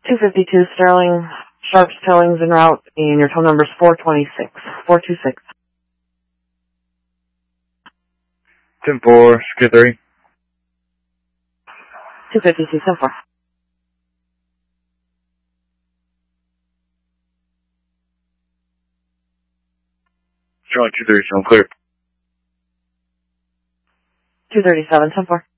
252 Sterling, Sharps Towing's en route, and your tow number is 426. 10-4, Secure 3. 252, 10-4. Sterling 230, sound clear. 237, 10-4.